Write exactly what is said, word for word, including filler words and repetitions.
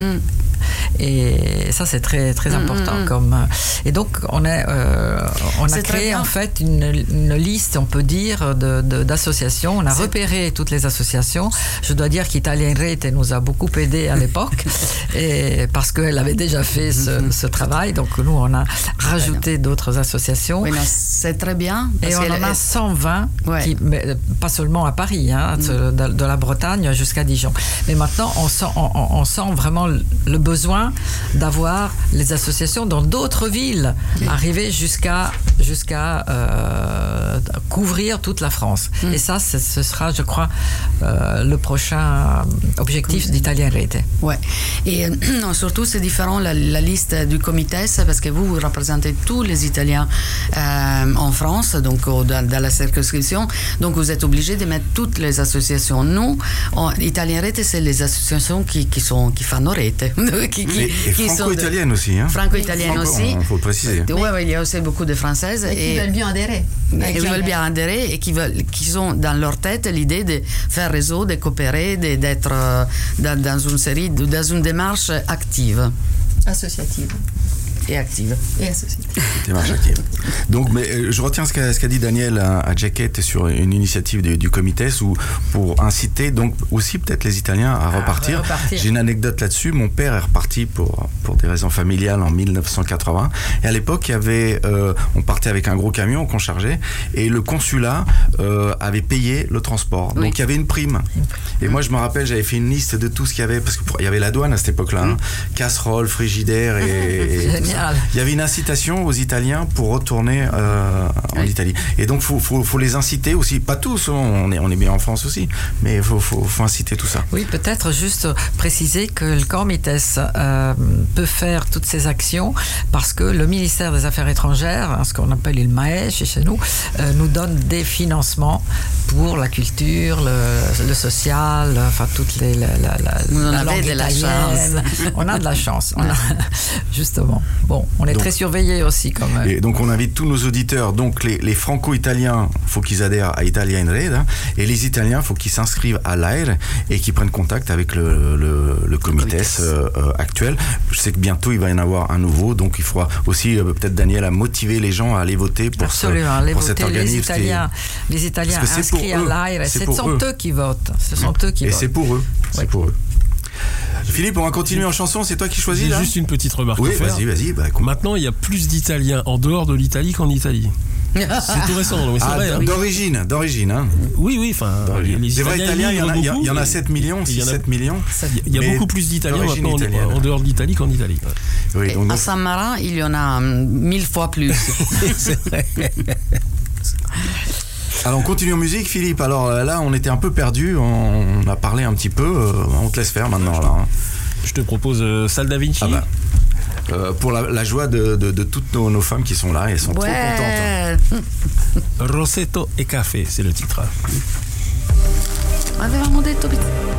Mm. Et ça, c'est très, très important. Mmh, mmh. Comme, et donc, on, est, euh, on a c'est créé en fait une, une liste, on peut dire, de, de, d'associations. On a c'est... repéré toutes les associations. Je dois dire qu'Italia in Rete nous a beaucoup aidé à l'époque, et parce qu'elle avait déjà fait ce, mmh. ce travail. Donc, nous, on a rajouté d'autres associations. Oui, non, c'est très bien. Parce et on en a cent vingt, ouais. qui, mais, pas seulement à Paris, hein, mmh. de, de la Bretagne jusqu'à Dijon. Mais maintenant, on sent, on, on sent vraiment le besoin d'avoir les associations dans d'autres villes, oui. arriver jusqu'à, jusqu'à euh, couvrir toute la France. Mm. Et ça, ce sera, je crois, euh, le prochain objectif oui. d'Italia in Rete. Oui. Et non, surtout, c'est différent la, la liste du comité, parce que vous, vous représentez tous les Italiens euh, en France, donc dans, dans la circonscription. Donc, vous êtes obligé de mettre toutes les associations. Nous, en, Italia in Rete, c'est les associations qui, qui, sont, qui fanno rete. qui, qui, et, et franco-italienne de... aussi. Hein. Franco-italienne Franco, aussi. Il faut le préciser. Oui, ouais, il y a aussi beaucoup de Françaises. Et, et qui veulent bien adhérer. Et qui veulent bien adhérer et qui, veulent, qui ont dans leur tête l'idée de faire réseau, de coopérer, de, d'être euh, dans, dans une série, dans une démarche active. Associative. Et active. Et associative. Démarche active. Donc, mais euh, je retiens ce qu'a, ce qu'a dit Daniel à, à Jacket sur une initiative du, du comité où, pour inciter donc aussi peut-être les Italiens à repartir. Ah, repartir. J'ai une anecdote là-dessus. Mon père est reparti pour, pour des raisons familiales en dix-neuf cent quatre-vingts. Et à l'époque, il y avait, euh, on partait avec un gros camion qu'on chargeait et le consulat euh, avait payé le transport. Oui. Donc, il y avait une prime. Et moi, je me rappelle, j'avais fait une liste de tout ce qu'il y avait, parce qu'il y avait la douane à cette époque-là. Hein, casseroles, frigidaires et... et il y avait une incitation aux Italiens pour retourner euh, en oui. Italie. Et donc, il faut, faut, faut les inciter aussi. Pas tous, on est, on est bien en France aussi, mais il faut, faut, faut inciter tout ça. Oui, peut-être juste préciser que le Comites euh, peut faire toutes ces actions parce que le ministère des Affaires étrangères, ce qu'on appelle le M A E chez nous, euh, nous donne des financements pour la culture, le, le social, enfin toutes les... La, la, la, on la langue de la chance. On a de la chance, on a, justement. Bon, on est donc, très surveillés aussi quand même. Et donc on invite tous nos auditeurs, donc les, les franco-italiens, il faut qu'ils adhèrent à Italia in Rete, hein, et les Italiens, il faut qu'ils s'inscrivent à l'A I R et qu'ils prennent contact avec le, le, le comité euh, actuel. Je sais que bientôt il va y en avoir un nouveau, donc il faudra aussi euh, peut-être Daniel à motiver les gens à aller voter pour, Absolument, ce, les pour voter, cet organisme. Les Italiens, est... les Italiens inscrits à l'A I R, ce sont eux. eux qui votent. Ce sont eux qui et votent. c'est pour eux. Oui. C'est pour eux. Philippe, on va continuer en chanson, c'est toi qui choisis. J'ai là juste une petite remarque oui, à faire. Vas-y, vas-y. Bah, maintenant, il y a plus d'Italiens en dehors de l'Italie qu'en Italie. C'est tout récent, mais c'est ah, vrai. Hein. D'origine, d'origine. Hein. Oui, oui, enfin. Les, les vrais Italiens, il y, en a, il, y a, il y en a sept millions, six, sept millions. Il y a beaucoup plus d'Italiens maintenant en, en dehors de l'Italie qu'en Italie. Ouais. Oui, donc, à Saint-Marin, il y en a mille fois plus. C'est vrai. Alors on continue en musique, Philippe. Alors là, on était un peu perdus, on a parlé un petit peu, on te laisse faire maintenant. Là, hein. Je te propose euh, Sal Da Vinci. Ah bah. euh, pour la, la joie de, de, de toutes nos, nos femmes qui sont là, elles sont ouais. trop contentes. Hein. Rosetto e Café, c'est le titre. Avevamo detto